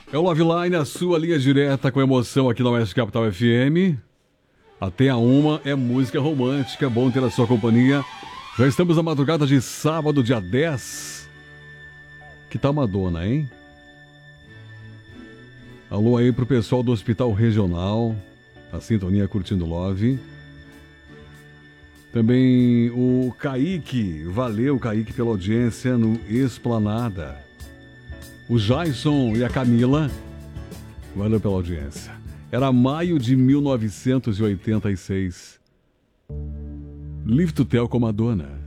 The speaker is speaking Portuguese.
É o Love Line, a sua linha direta com emoção aqui na Oeste Capital FM. Até a 1 é música romântica, bom ter a sua companhia. Já estamos na madrugada de sábado, dia 10. Que tal Madonna, hein? Alô aí pro pessoal do Hospital Regional, a sintonia Curtindo Love. Também o Kaique, valeu Kaique pela audiência no Esplanada. O Jason e a Camila, valeu pela audiência. Era maio de 1986. Live to Tell com Madonna.